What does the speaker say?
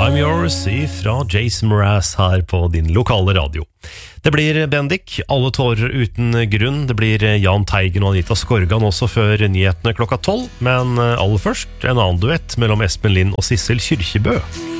I'm Yours fra Jason Mraz her på din lokale radio. Det blir Bendik, Alle tårer uten grunn. Det blir Jan Teigen og Anita Skorgan også før nyhetene klokka 12. Men aller først en annen duett mellom Espen Lind og Sissel Kyrkjebø.